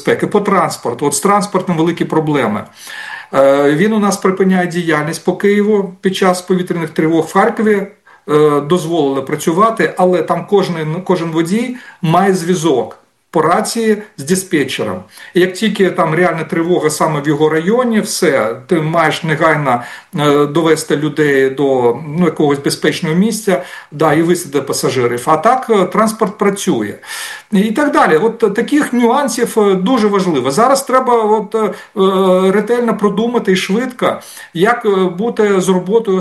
безпеки, по транспорту. От з транспортом великі проблеми. Він у нас припиняє діяльність по Києву під час повітряних тривог. В Харкові дозволили працювати, але там кожен водій має зв'язок по рації з диспетчером. І як тільки там реальна тривога саме в його районі, все, ти маєш негайно довести людей до якогось безпечного місця, і висадити пасажирів. А так транспорт працює. І так далі. От таких нюансів дуже важливо. Зараз треба ретельно продумати і швидко, як бути з роботою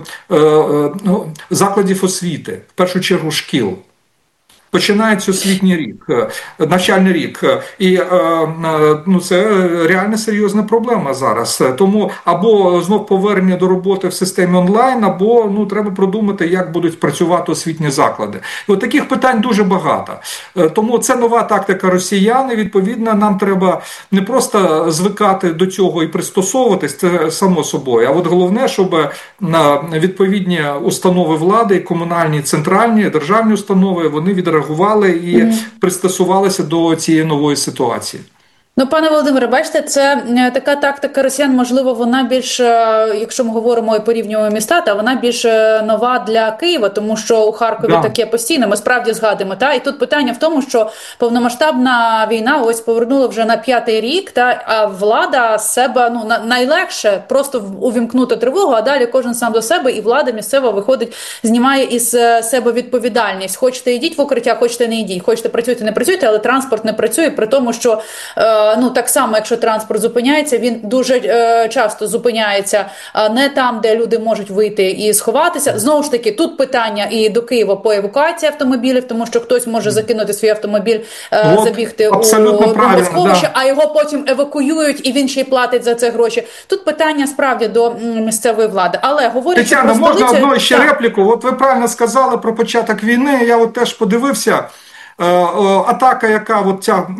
закладів освіти, в першу чергу шкіл. Починається освітній рік, навчальний рік. І це реально серйозна проблема зараз. Тому або знов повернення до роботи в системі онлайн, або треба продумати, як будуть працювати освітні заклади. І от таких питань дуже багато. Тому це нова тактика росіян, і відповідно нам треба не просто звикати до цього і пристосовуватись, це само собою, а от головне, щоб відповідні установи влади, комунальні, центральні, державні установи, вони відреагували і пристосувалися до цієї нової ситуації. Пане Володимире, бачите, це така тактика росіян, можливо, вона більш, якщо ми говоримо і порівнюємо міста, та вона більш нова для Києва, тому що у Харкові таке постійно, ми справді згадуємо. І тут питання в тому, що повномасштабна війна ось повернула вже на 5-й рік, а влада з себе, найлегше просто увімкнути тривогу, а далі кожен сам до себе, і влада місцева виходить, знімає із себе відповідальність. Хочете йдіть в укриття, хочете не йдіть, хочете працюйте, не працюйте, але транспорт не працює, при тому, що так само, якщо транспорт зупиняється, він дуже часто зупиняється не там, де люди можуть вийти і сховатися. Знову ж таки, тут питання і до Києва по евакуації автомобілів, тому що хтось може закинути свій автомобіль, забігти у бомбосховище, а його потім евакуюють, і він ще й платить за це гроші. Тут питання справді до місцевої влади. Але говорячи про столицю... Тетяна, можна одну ще репліку? От ви правильно сказали про початок війни, я теж подивився. Атака, яка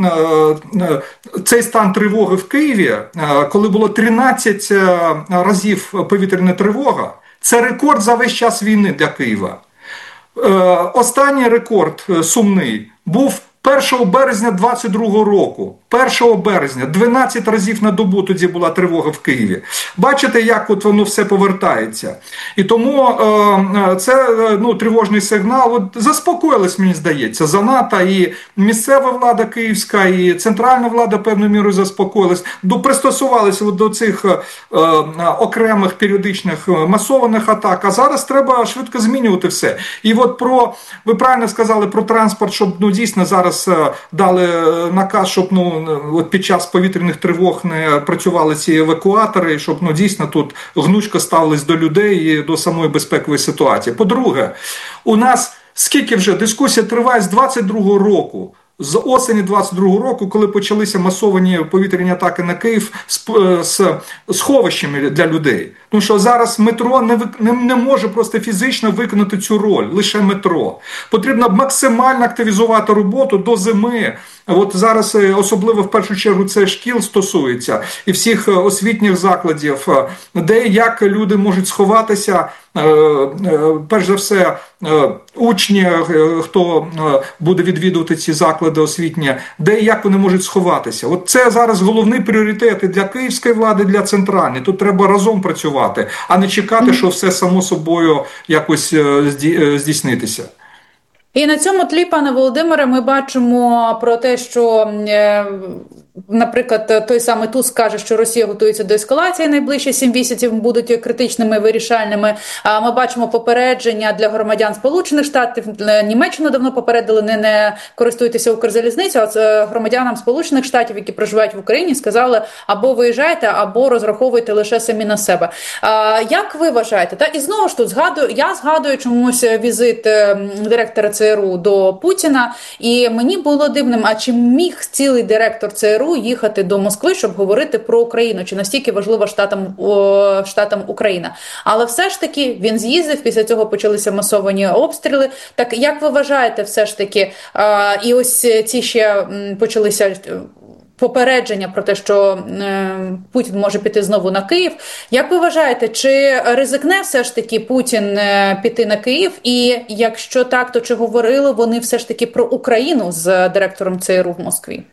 цей стан тривоги в Києві, коли було 13 разів повітряна тривога, це рекорд за весь час війни для Києва. Останній рекорд сумний був 1 березня 22 року. 1 березня, 12 разів на добу тоді була тривога в Києві. Бачите, як воно все повертається. І тому це тривожний сигнал. Заспокоїлась, мені здається, занадто і місцева влада київська, і центральна влада певною мірою заспокоїлась. Пристосувалися до цих окремих періодичних масованих атак. А зараз треба швидко змінювати все. І ви правильно сказали про транспорт, щоб дійсно зараз дали наказ, щоб під час повітряних тривог не працювали ці евакуатори, щоб дійсно тут гнучко ставились до людей і до самої безпекової ситуації. По-друге, у нас скільки вже дискусія триває з 22-го року, з осені 22-го року, коли почалися масовані повітряні атаки на Київ з сховищами для людей. Тому що зараз метро не може просто фізично виконати цю роль, лише метро. Потрібно максимально активізувати роботу до зими. От зараз особливо в першу чергу це шкіл стосується і всіх освітніх закладів, де як люди можуть сховатися, перш за все учні, хто буде відвідувати ці заклади освітні, де і як вони можуть сховатися. От це зараз головний пріоритет і для київської влади, і для центральної. Тут треба разом працювати, а не чекати, що все само собою якось здійснитися. І на цьому тлі, пане Володимире, ми бачимо про те, що, наприклад, той самий Туск каже, що Росія готується до ескалації, найближчі 7 місяців будуть критичними, вирішальними. Ми бачимо попередження для громадян Сполучених Штатів. Німеччину давно попередили, не користуйтеся Укрзалізницею, а громадянам Сполучених Штатів, які проживають в Україні, сказали, або виїжджайте, або розраховуйте лише самі на себе. Як ви вважаєте? І знову ж тут я згадую чомусь візит директора ЦРУ до Путіна, і мені було дивним, а чи міг цілий директор ЦРУ їхати до Москви, щоб говорити про Україну, чи настільки важлива штатам Україна. Але все ж таки він з'їздив, після цього почалися масовані обстріли. Так як ви вважаєте все ж таки, і ось ці ще почалися попередження про те, що Путін може піти знову на Київ. Як ви вважаєте, чи ризикне все ж таки Путін піти на Київ? І якщо так, то чи говорили вони все ж таки про Україну з директором ЦРУ в Москві?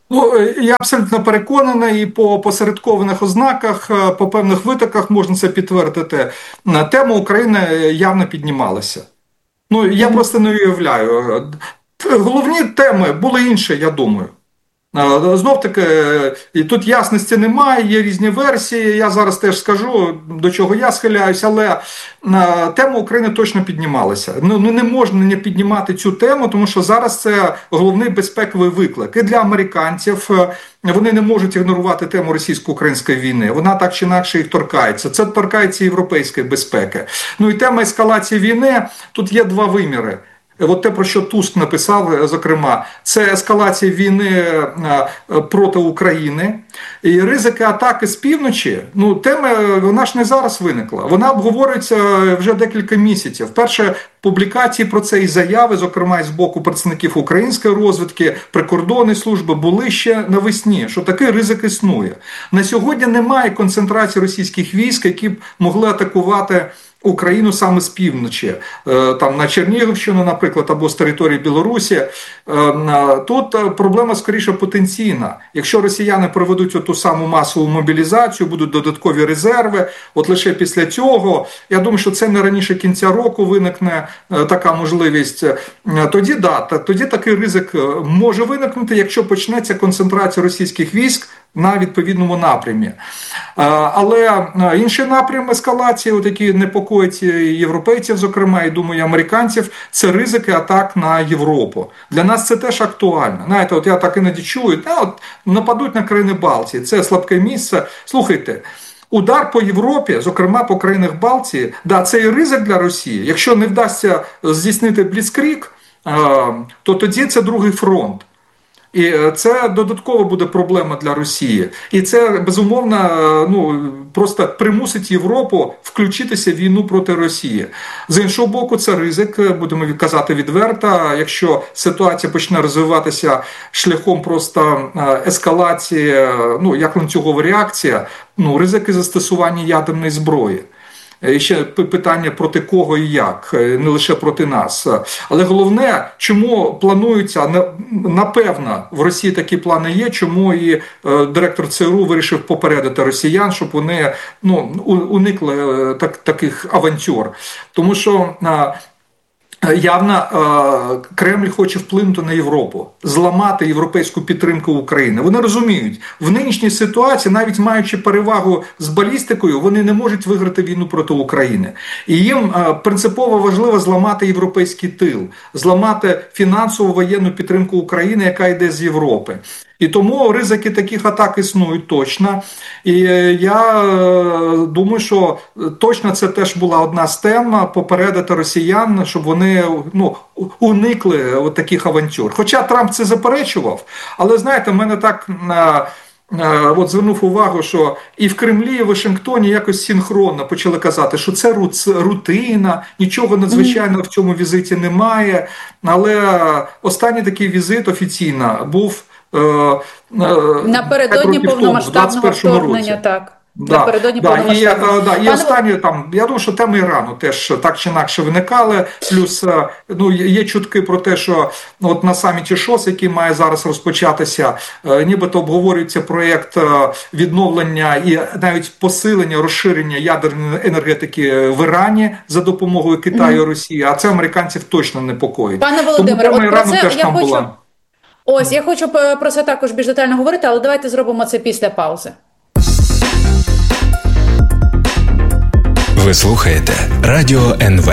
Ну, я абсолютно переконаний, і по посередкованих ознаках, по певних витоках можна це підтвердити. Тема України явно піднімалася. Ну, я просто не уявляю. Головні теми були інші, я думаю. Знов-таки, і тут ясності немає, є різні версії, я зараз теж скажу, до чого я схиляюсь, але тема України точно піднімалася. Ну, не можна не піднімати цю тему, тому що зараз це головний безпековий виклик. І для американців вони не можуть ігнорувати тему російсько-української війни. Вона так чи інакше їх торкається. Це торкається європейської безпеки. Ну і тема ескалації війни, тут є два виміри. От те, про що Туск написав, зокрема, це ескалація війни проти України і ризики атаки з півночі. Ну, тема, вона ж не зараз виникла. Вона обговорюється вже декілька місяців. Перше, публікації про це і заяви, зокрема, і з боку представників української розвідки, прикордонної служби, були ще навесні, що такий ризик існує. На сьогодні немає концентрації російських військ, які б могли атакувати Україну саме з півночі, там на Чернігівщину, наприклад, або з території Білорусі. Тут проблема скоріше потенційна. Якщо росіяни проведуть оту саму масову мобілізацію, будуть додаткові резерви, от лише після цього, я думаю, що це не раніше кінця року виникне така можливість, тоді такий ризик може виникнути, якщо почнеться концентрація російських військ на відповідному напрямі. Але інший напрям ескалації, от які непокоїть європейців, зокрема, і, думаю, американців, це ризики атак на Європу. Для нас це теж актуально. Знаєте, от я так іноді чую, нападуть на країни Балтії, це слабке місце. Слухайте, удар по Європі, зокрема по країнах Балтії, це і ризик для Росії. Якщо не вдасться здійснити бліцкриг, то тоді це другий фронт. І це додатково буде проблема для Росії. І це, безумовно, просто примусить Європу включитися в війну проти Росії. З іншого боку, це ризик, будемо казати відверто, якщо ситуація почне розвиватися шляхом просто ескалації, як ланцюгова реакція, ризики застосування ядерної зброї. І ще питання проти кого і як, не лише проти нас. Але головне, чому плануються, напевно, в Росії такі плани є, чому і директор ЦРУ вирішив попередити росіян, щоб вони уникли таких авантюр. Тому що явно Кремль хоче вплинути на Європу, зламати європейську підтримку України. Вони розуміють, в нинішній ситуації, навіть маючи перевагу з балістикою, вони не можуть виграти війну проти України. І їм принципово важливо зламати європейський тил, зламати фінансову воєнну підтримку України, яка йде з Європи. І тому ризики таких атак існують точно. І я думаю, що точно це теж була одна з тем – попередити росіян, щоб вони уникли от таких авантюр. Хоча Трамп це заперечував, але, знаєте, в мене так звернув увагу, що і в Кремлі, і в Вашингтоні якось синхронно почали казати, що це рутина, нічого надзвичайного в цьому візиті немає. Але останній такий візит офіційно був напередодні повномасштабного вторгнення, так. І останнє я думаю, що теми Ірану теж так чи інакше виникали. Плюс є чутки про те, що от на саміті ШОС, який має зараз розпочатися, нібито обговорюється проєкт відновлення і навіть посилення, розширення ядерної енергетики в Ірані за допомогою Китаю і Росії. А це американців точно непокоїть. Пане Володимире, от про це я хочу... Я хочу про це також більш детально говорити, але давайте зробимо це після паузи. Ви слухаєте Радіо НВ.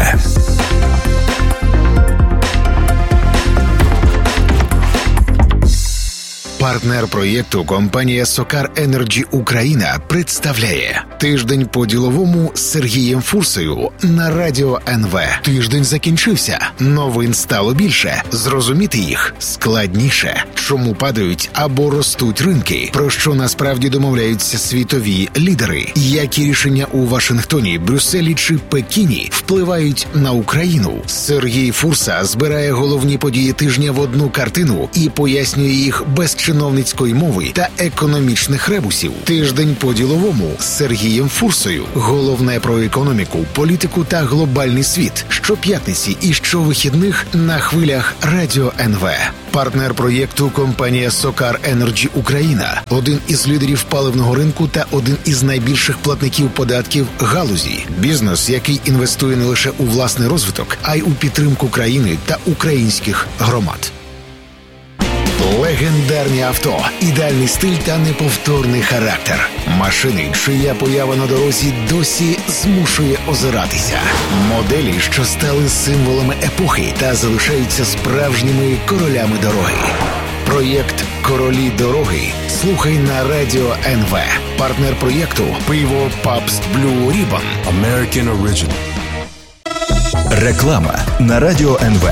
Партнер проєкту компанія Сокар Енерджі Україна представляє Тиждень по-діловому з Сергієм Фурсою на Радіо НВ. Тиждень закінчився. Новин стало більше. Зрозуміти їх складніше. Чому падають або ростуть ринки? Про що насправді домовляються світові лідери? Які рішення у Вашингтоні, Брюсселі чи Пекіні впливають на Україну? Сергій Фурса збирає головні події тижня в одну картину і пояснює їх без чиновників чиновницької мови та економічних ребусів. Тиждень по-діловому з Сергієм Фурсою. Головне про економіку, політику та глобальний світ. Щоп'ятниці і щовихідних на хвилях Радіо НВ. Партнер проєкту – компанія SOCAR Energy Україна. Один із лідерів паливного ринку та один із найбільших платників податків галузі. Бізнес, який інвестує не лише у власний розвиток, а й у підтримку країни та українських громад. Легендарні авто, ідеальний стиль та неповторний характер. Машини, чия поява на дорозі досі змушує озиратися. Моделі, що стали символами епохи та залишаються справжніми королями дороги. Проєкт «Королі дороги» слухай на Радіо НВ. Партнер проєкту – пиво Pabst Blue Ribbon. American Original. Реклама на Радіо НВ.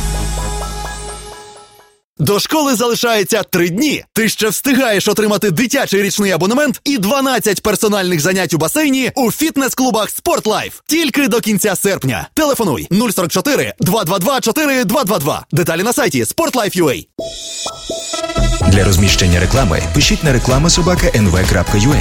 До школи залишається 3 дні. Ти ще встигаєш отримати дитячий річний абонемент і 12 персональних занять у басейні у фітнес-клубах «Спортлайф». Тільки до кінця серпня. Телефонуй 044 222 4222. Деталі на сайті sportlife.ua. Для розміщення реклами пишіть на reklama@nv.ua.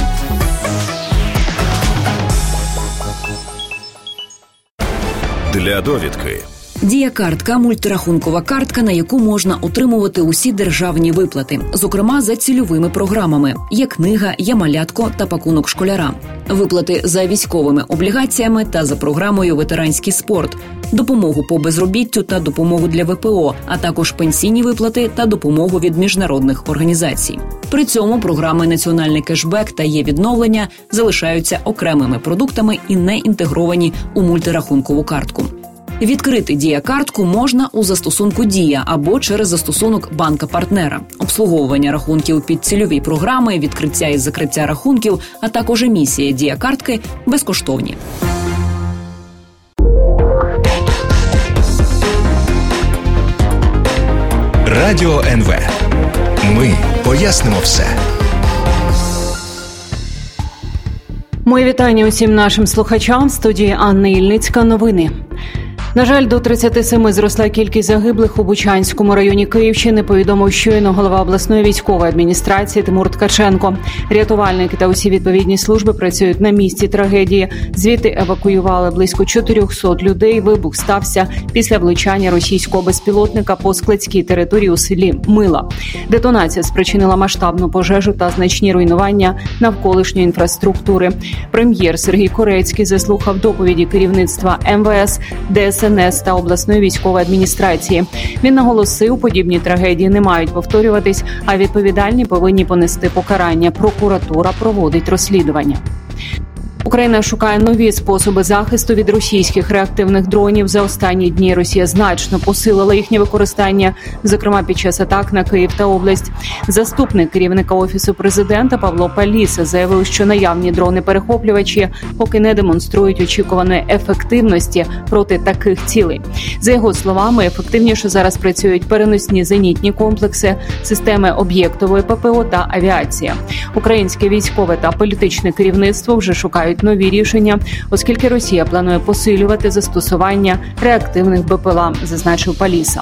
Для довідки. Дія-картка – мультирахункова картка, на яку можна отримувати усі державні виплати, зокрема за цільовими програмами «Є книга», «Є малятко» та «Пакунок школяра». Виплати за військовими облігаціями та за програмою «Ветеранський спорт», допомогу по безробіттю та допомогу для ВПО, а також пенсійні виплати та допомогу від міжнародних організацій. При цьому програми «Національний кешбек» та «Є-відновлення» залишаються окремими продуктами і не інтегровані у мультирахункову картку. Відкрити Дія-картку можна у застосунку «Дія» або через застосунок банка-партнера. Обслуговування рахунків під цільові програми, відкриття і закриття рахунків, а також емісія Дія-картки безкоштовні. Радіо НВ. Ми пояснимо все. Мої вітання усім нашим слухачам. В студії Анна Ільницька. Новини. На жаль, до 37 зросла кількість загиблих у Бучанському районі Київщини, повідомив щойно голова обласної військової адміністрації Тимур Ткаченко. Рятувальники та усі відповідні служби працюють на місці трагедії. Звідти евакуювали близько 400 людей. Вибух стався після влучання російського безпілотника по складській території у селі Мила. Детонація спричинила масштабну пожежу та значні руйнування навколишньої інфраструктури. Прем'єр Сергій Корецький заслухав доповіді керівництва МВС, ДСНС та обласної військової адміністрації. Він наголосив, подібні трагедії не мають повторюватись, а відповідальні повинні понести покарання. Прокуратура проводить розслідування. Україна шукає нові способи захисту від російських реактивних дронів. За останні дні Росія значно посилила їхнє використання, зокрема під час атак на Київ та область. Заступник керівника Офісу президента Павло Паліса заявив, що наявні дрони-перехоплювачі поки не демонструють очікуваної ефективності проти таких цілей. За його словами, ефективніше зараз працюють переносні зенітні комплекси, системи об'єктової ППО та авіація. Українське військове та політичне керівництво вже шукають нові рішення, оскільки Росія планує посилювати застосування реактивних БПЛА, зазначив Паліса.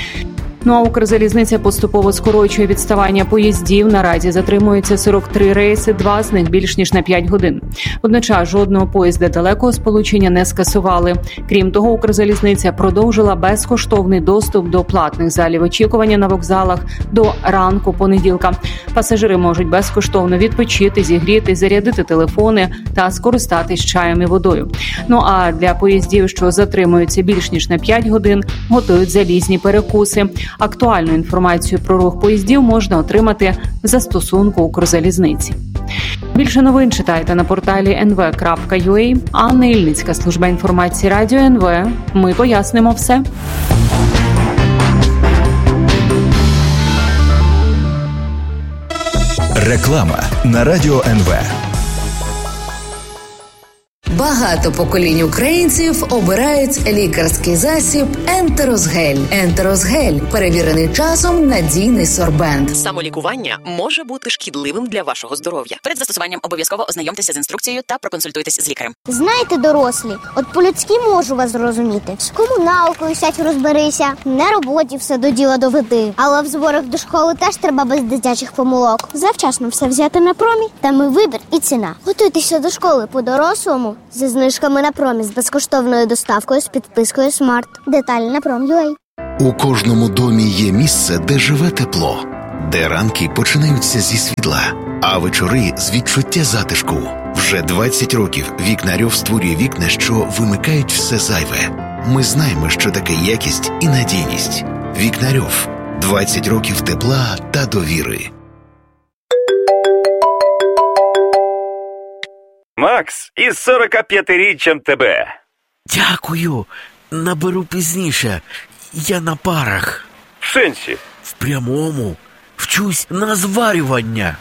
Ну а Укрзалізниця поступово скорочує відставання поїздів. Наразі затримуються 43 рейси, 2 з них більш ніж на 5 годин. Водночас жодного поїзда далекого сполучення не скасували. Крім того, Укрзалізниця продовжила безкоштовний доступ до платних залів очікування на вокзалах до ранку понеділка. Пасажири можуть безкоштовно відпочити, зігріти, зарядити телефони та скористатись чаєм і водою. Ну а для поїздів, що затримуються більш ніж на 5 годин, готують залізні перекуси. Актуальну інформацію про рух поїздів можна отримати в застосунку Укрзалізниці. Більше новин читайте на порталі nv.ua. Анна Ільницька, служба інформації Радіо НВ. Ми пояснимо все. Реклама на Радіо НВ. Багато поколінь українців обирають лікарський засіб Ентерозгель. Ентерозгель – перевірений часом надійний сорбент. Самолікування може бути шкідливим для вашого здоров'я. Перед застосуванням обов'язково ознайомтеся з інструкцією та проконсультуйтесь з лікарем. Знаєте, дорослі, от по-людськи можу вас зрозуміти. З комуналкою сядь розберися, на роботі все до діла доведи. Але в зборах до школи теж треба без дитячих помилок. Завчасно все взяти на промі, там і вибір, і ціна. Готуйтеся до школи по-дорослому зі знижками на промі, з безкоштовною доставкою, з підпискою Смарт. Деталі на Prom.ua. У кожному домі є місце, де живе тепло, де ранки починаються зі світла, а вечори з відчуття затишку. Вже 20 років Вікнарьов створює вікна, що вимикають все зайве. Ми знаємо, що таке якість і надійність. Вікнарьов. 20 років тепла та довіри. Макс, із 45-річчям тебе. Дякую. Наберу пізніше. Я на парах. В сенсі? В прямому. Вчусь на зварювання.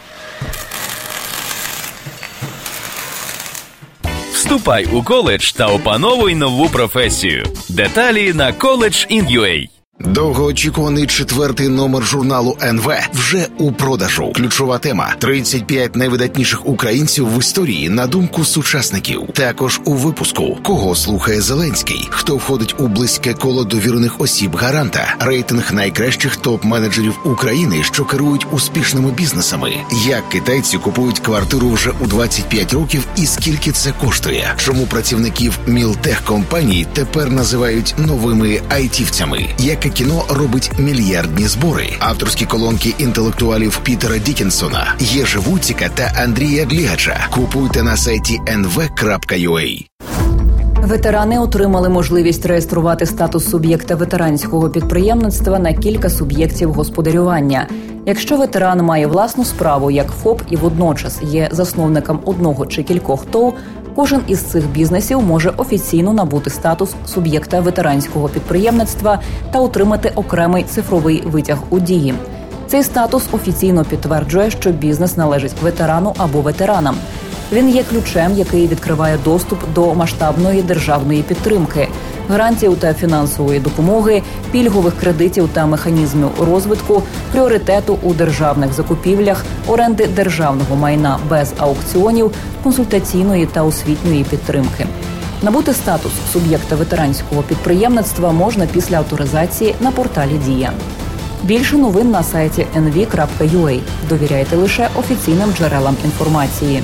Вступай у коледж та опановуй нову професію. Деталі на college.in.ua. Довгоочікуваний 4-й номер журналу НВ вже у продажу. Ключова тема – 35 найвидатніших українців в історії на думку сучасників. Також у випуску – кого слухає Зеленський, хто входить у близьке коло довірених осіб гаранта, рейтинг найкращих топ-менеджерів України, що керують успішними бізнесами, як китайці купують квартиру вже у 25 років і скільки це коштує, чому працівників мілтех-компаній тепер називають новими айтівцями, яке кіно робить мільярдні збори, авторські колонки інтелектуалів Пітера Дікінсона, Єжи Вуціка та Андрія Глігача. Купуйте на сайті nv.ua. Ветерани отримали можливість реєструвати статус суб'єкта ветеранського підприємництва на кілька суб'єктів господарювання. Якщо ветеран має власну справу як ФОП і водночас є засновником одного чи кількох ТОВ, кожен із цих бізнесів може офіційно набути статус суб'єкта ветеранського підприємництва та отримати окремий цифровий витяг у дії. Цей статус офіційно підтверджує, що бізнес належить ветерану або ветеранам. Він є ключем, який відкриває доступ до масштабної державної підтримки, гарантій та фінансової допомоги, пільгових кредитів та механізмів розвитку, пріоритету у державних закупівлях, оренди державного майна без аукціонів, консультаційної та освітньої підтримки. Набути статус суб'єкта ветеранського підприємництва можна після авторизації на порталі «Дія». Більше новин на сайті nv.ua. Довіряйте лише офіційним джерелам інформації.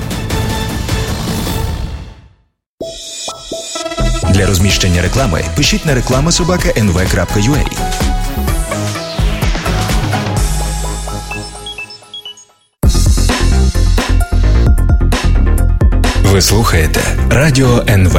Для розміщення реклами пишіть на reklama@nv.ua. Ви слухаєте Радіо НВ.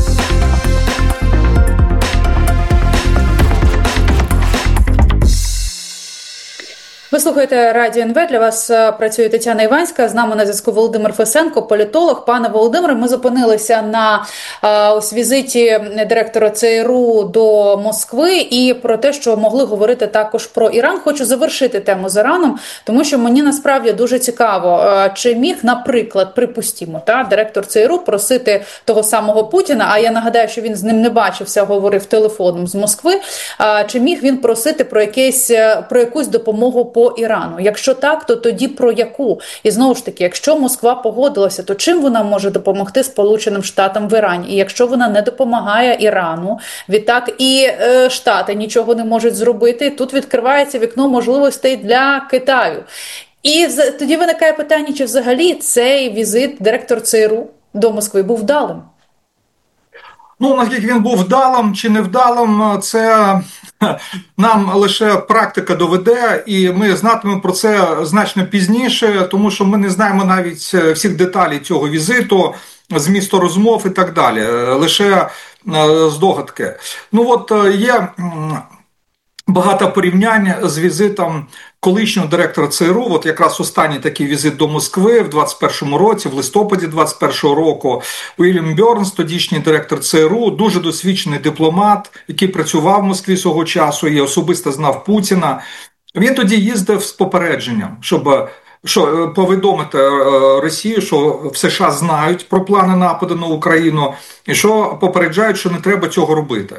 Ви слухаєте Радіо НВ, для вас працює Тетяна Іванська, з нами на зв'язку Володимир Фесенко, політолог. Пане Володимире, ми зупинилися на ось візиті директора ЦРУ до Москви і про те, що могли говорити також про Іран. Хочу завершити тему з Іраном, тому що мені насправді дуже цікаво, чи міг, наприклад, припустімо, директор ЦРУ просити того самого Путіна, а я нагадаю, що він з ним не бачився, говорив телефоном з Москви, чи міг він просити про якусь допомогу по Ірану? Якщо так, то тоді про яку? І знову ж таки, якщо Москва погодилася, то чим вона може допомогти Сполученим Штатам в Ірані? І якщо вона не допомагає Ірану, відтак і Штати нічого не можуть зробити, тут відкривається вікно можливостей для Китаю. І тоді виникає питання, чи взагалі цей візит директор ЦРУ до Москви був вдалим? Ну, наскільки він був вдалим чи невдалим, це нам лише практика доведе, і ми знатимемо про це значно пізніше, тому що ми не знаємо навіть всіх деталей цього візиту, змісту розмов і так далі, лише здогадки. Ну от є багато порівнянь з візитом колишнього директора ЦРУ, от якраз останній такий візит до Москви в 21-му році, в листопаді 21-го року, Уільям Бьорнс, тодішній директор ЦРУ, дуже досвідчений дипломат, який працював в Москві свого часу і особисто знав Путіна. Він тоді їздив з попередженням, щоб що повідомити Росію, що в США знають про плани нападу на Україну і що попереджають, що не треба цього робити.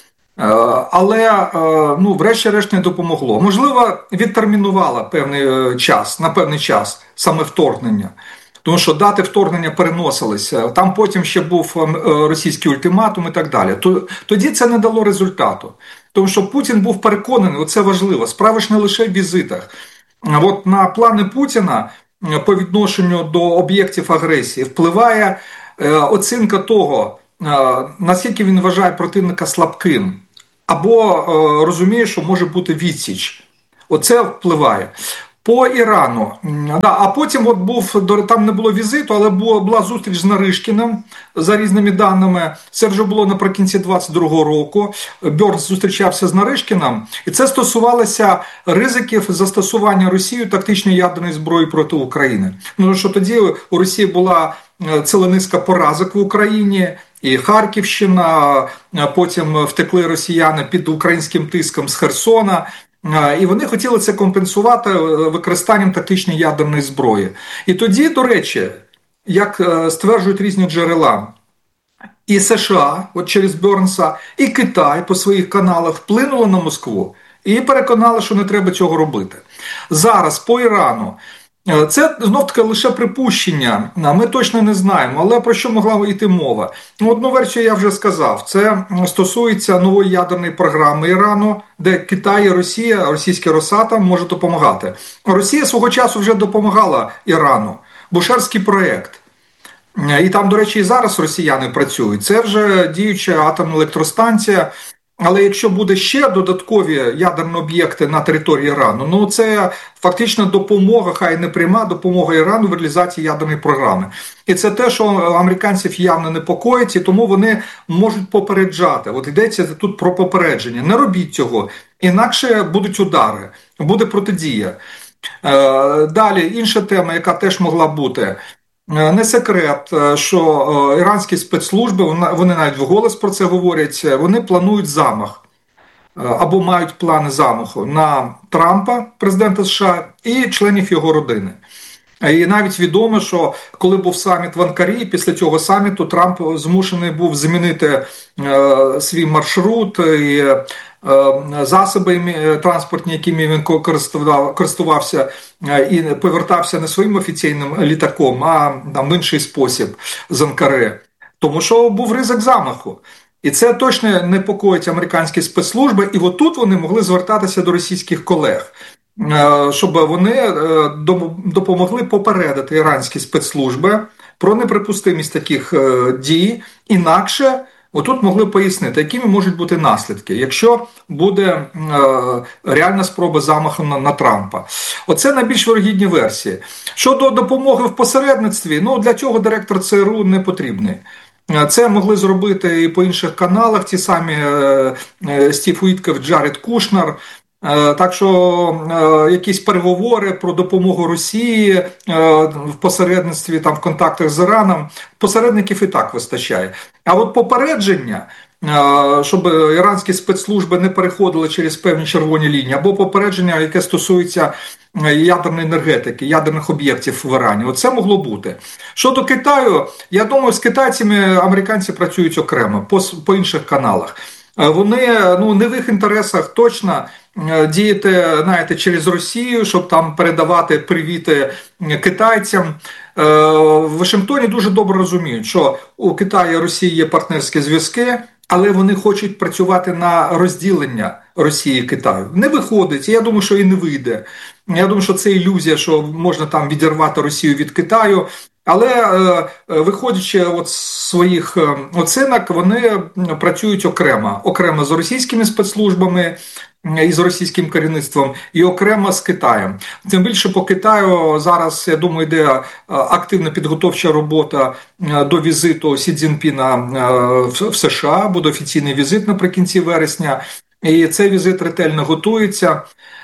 Але, врешті-решт не допомогло. Можливо, відтермінувала на певний час саме вторгнення. Тому що дати вторгнення переносилися, там потім ще був російський ультиматум і так далі. Тоді це не дало результату. Тому що Путін був переконаний, оце важливо, справа ж не лише в візитах. От на плани Путіна по відношенню до об'єктів агресії впливає оцінка того, наскільки він вважає противника слабким, або розуміє, що може бути відсіч. Оце впливає. По Ірану. А потім там не було візиту, але була зустріч з Наришкіним, за різними даними. Це вже було наприкінці 22-го року. Бьорнс зустрічався з Наришкіним, і це стосувалося ризиків застосування Росією тактичної ядерної зброї проти України. Що тоді у Росії була ціла низка поразок в Україні, і Харківщина, потім втекли росіяни під українським тиском з Херсона, і вони хотіли це компенсувати використанням тактичної ядерної зброї. І тоді, до речі, як стверджують різні джерела, і США, через Бьорнса, і Китай по своїх каналах вплинули на Москву і переконали, що не треба цього робити. Зараз по Ірану. Це, знов-таки, лише припущення, ми точно не знаємо, але про що могла йти мова? Одну версію я вже сказав, це стосується нової ядерної програми Ірану, де Китай і Росія, російський Росатом, може допомагати. Росія свого часу вже допомагала Ірану, Бушерський проєкт. І там, до речі, і зараз росіяни працюють. Це вже діюча атомна електростанція. Але якщо буде ще додаткові ядерні об'єкти на території Ірану, це фактично допомога, хай не пряма допомога Ірану в реалізації ядерної програми. І це те, що американців явно непокоїть, і тому вони можуть попереджати. Йдеться тут про попередження. Не робіть цього, інакше будуть удари, буде протидія. Далі, інша тема, яка теж могла бути. Не секрет, що іранські спецслужби, вони навіть вголос про це говорять, вони планують замах, або мають плани замаху на Трампа, президента США, і членів його родини. І навіть відомо, що коли був саміт в Анкарі, після цього саміту Трамп змушений був змінити свій маршрут і засоби транспортні, якими він користувався, і повертався не своїм офіційним літаком, а в інший спосіб з Анкари. Тому що був ризик замаху. І це точно непокоїть американські спецслужби, і отут вони могли звертатися до російських колег, щоб вони допомогли попередити іранські спецслужби про неприпустимість таких дій, інакше отут могли пояснити, якими можуть бути наслідки, якщо буде реальна спроба замаху на Трампа. Оце найбільш вірогідні версії. Щодо допомоги в посередництві, для цього директор ЦРУ не потрібний. Це могли зробити і по інших каналах, ті самі Стів Уітков, Джаред Кушнер. Так що якісь переговори про допомогу Росії в посередництві, в контактах з Іраном, посередників і так вистачає. А от попередження, щоб іранські спецслужби не переходили через певні червоні лінії, або попередження, яке стосується ядерної енергетики, ядерних об'єктів в Ірані, оце могло бути. Щодо Китаю, я думаю, з китайцями американці працюють окремо, по інших каналах. Вони, не в їх інтересах точно діяти, через Росію, щоб там передавати привіти китайцям. В Вашингтоні дуже добре розуміють, що у Китаї і Росії є партнерські зв'язки, але вони хочуть працювати на розділення Росії і Китаю. Не виходить, я думаю, що і не вийде. Я думаю, що це ілюзія, що можна там відірвати Росію від Китаю. Але виходячи з своїх оцінок, вони працюють окремо з російськими спецслужбами і з російським керівництвом, і окремо з Китаєм. Тим більше по Китаю зараз, я думаю, йде активна підготовча робота до візиту Сі Цзіньпіна в США, буде офіційний візит наприкінці вересня, і цей візит ретельно готується.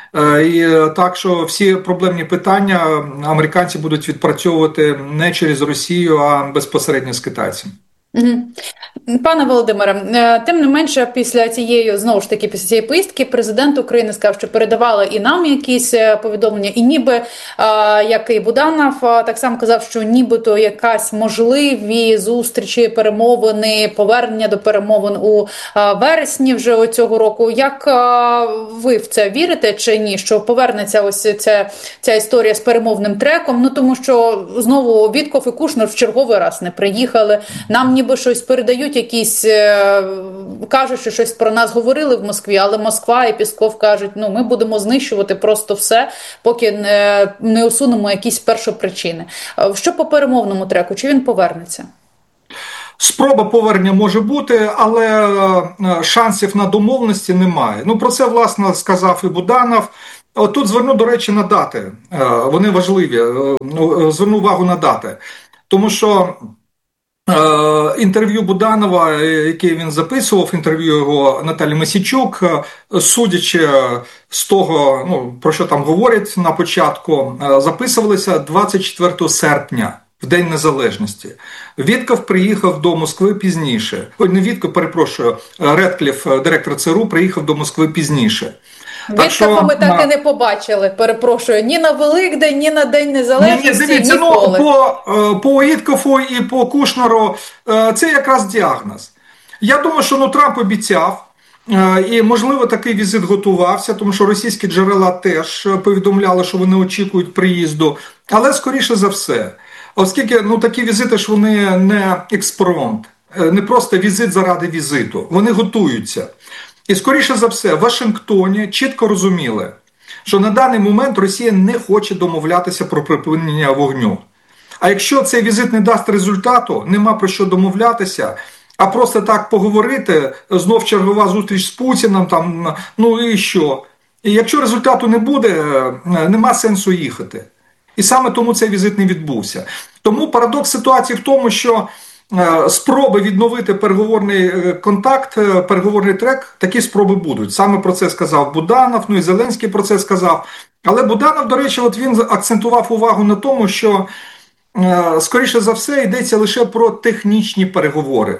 І так, що всі проблемні питання американці будуть відпрацьовувати не через Росію, а безпосередньо з китайцями. Пане Володимире, тим не менше, після цієї поїздки президент України сказав, що передавали і нам якісь повідомлення, і ніби, як і Буданов, так само казав, що нібито якась можливі зустрічі, перемовини, повернення до перемовин у вересні вже цього року. Як ви в це вірите чи ні, що повернеться ось ця історія з перемовним треком? Ну, тому що знову Вітков і Кушнер в черговий раз не приїхали, нам ніби щось передають, якісь кажуть, що щось про нас говорили в Москві, але Москва і Пісков кажуть, ми будемо знищувати просто все, поки не усунемо якісь першопричини. Що по перемовному треку? Чи він повернеться? Спроба повернення може бути, але шансів на домовленості немає. Про це, власне, сказав і Буданов. Тут зверну, до речі, на дати. Вони важливі. Зверну увагу на дати. Тому що інтерв'ю Буданова, яке він записував, інтерв'ю його Наталі Мосійчук, судячи з того, про що там говорять на початку, записувалися 24 серпня, в День Незалежності. Вітков приїхав до Москви пізніше. Не Вітков, перепрошую, Редкліф, директор ЦРУ, приїхав до Москви пізніше. Віткова ми так і не побачили, перепрошую, ні на Великдень, ні на День Незалежності, дивіться, ніколи. По Віткову і по Кушнеру це якраз діагноз. Я думаю, що Трамп обіцяв, і, можливо, такий візит готувався, тому що російські джерела теж повідомляли, що вони очікують приїзду, але, скоріше за все, оскільки такі візити ж вони не експромт, не просто візит заради візиту, вони готуються. І, скоріше за все, в Вашингтоні чітко розуміли, що на даний момент Росія не хоче домовлятися про припинення вогню. А якщо цей візит не дасть результату, нема про що домовлятися, а просто так поговорити, знов чергова зустріч з Путіним, і що? І якщо результату не буде, нема сенсу їхати. І саме тому цей візит не відбувся. Тому парадокс ситуації в тому, що спроби відновити переговорний контакт, переговорний трек, такі спроби будуть. Саме про це сказав Буданов, і Зеленський про це сказав. Але Буданов, до речі, він акцентував увагу на тому, що, скоріше за все, йдеться лише про технічні переговори.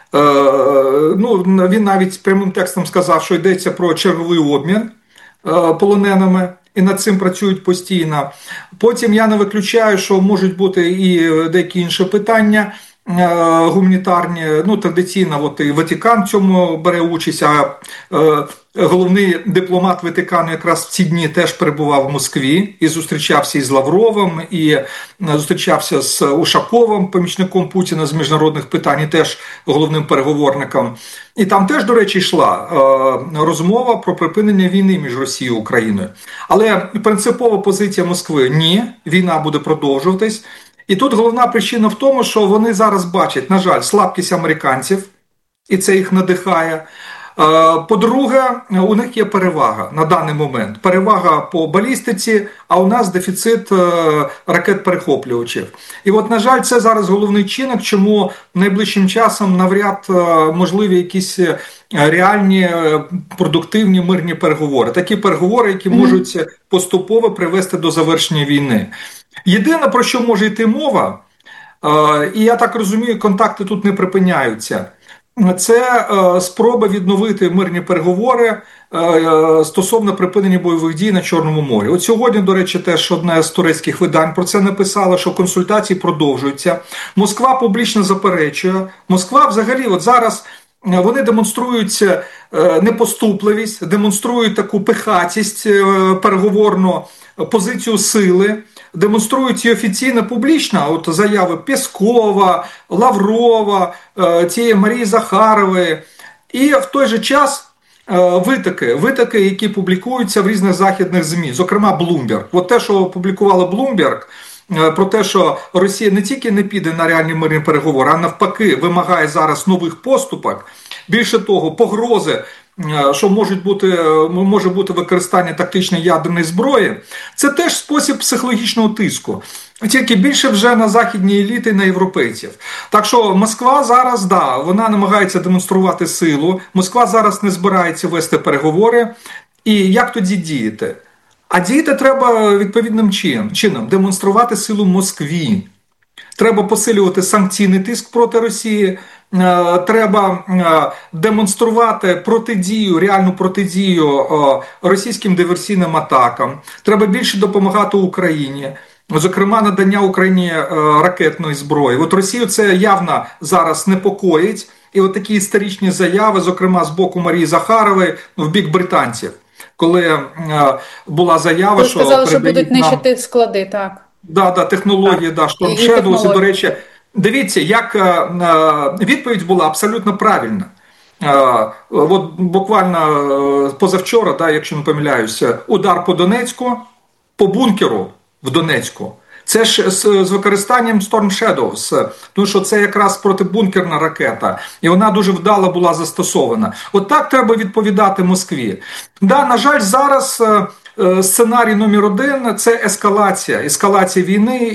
Він навіть прямим текстом сказав, що йдеться про черговий обмін полоненими, і над цим працюють постійно. Потім я не виключаю, що можуть бути і деякі інші питання гуманітарні, традиційно і Ватикан в цьому бере участь, а головний дипломат Ватикану якраз в ці дні теж перебував в Москві і зустрічався із Лавровим, і зустрічався з Ушаковим, помічником Путіна з міжнародних питань, і теж головним переговорником. І там теж, до речі, йшла розмова про припинення війни між Росією і Україною. Але принципова позиція Москви – ні, війна буде продовжуватись. І тут головна причина в тому, що вони зараз бачать, на жаль, слабкість американців, і це їх надихає. По-друге, у них є перевага на даний момент. Перевага по балістиці, а у нас дефіцит ракет-перехоплювачів. І на жаль, це зараз головний чинник, чому найближчим часом навряд можливі якісь реальні, продуктивні, мирні переговори. Такі переговори, які можуть поступово привести до завершення війни. Єдине, про що може йти мова, і я так розумію, контакти тут не припиняються, це спроба відновити мирні переговори стосовно припинення бойових дій на Чорному морі. От сьогодні, до речі, теж одне з турецьких видань про це написало, що консультації продовжуються. Москва публічно заперечує. Москва взагалі зараз вони демонструють непоступливість, демонструють таку пихатість переговорну, позицію сили, демонструють її офіційно, публічно, заяви Пєскова, Лаврова, тієї Марії Захарової, і в той же час витоки, які публікуються в різних західних ЗМІ, зокрема Bloomberg. Те, що опублікувала Bloomberg, про те, що Росія не тільки не піде на реальні мирні переговори, а навпаки вимагає зараз нових поступок. Більше того, погрози, що може бути використання тактичної ядерної зброї, це теж спосіб психологічного тиску. Тільки більше вже на західні еліти, на європейців. Так що Москва зараз, вона намагається демонструвати силу, Москва зараз не збирається вести переговори. І як тоді діяти? А діяти треба відповідним чином, демонструвати силу Москві. Треба посилювати санкційний тиск проти Росії, треба демонструвати протидію, реальну протидію російським диверсійним атакам. Треба більше допомагати Україні. Зокрема, надання Україні ракетної зброї. От Росію це явно зараз непокоїть. І от такі історичні заяви, зокрема з боку Марії Захарової, в бік британців, коли була заява, ви сказали, що будуть нищити склади, так. Да, технології, Storm Shadows. І, до речі, дивіться, як відповідь була абсолютно правильна. От буквально позавчора, якщо не помиляюся, удар по Донецьку, по бункеру в Донецьку. Це ж з використанням Storm Shadows, тому що це якраз протибункерна ракета, і вона дуже вдало була застосована. От так треба відповідати Москві. Да, на жаль, зараз сценарій номер 1 – це ескалація війни.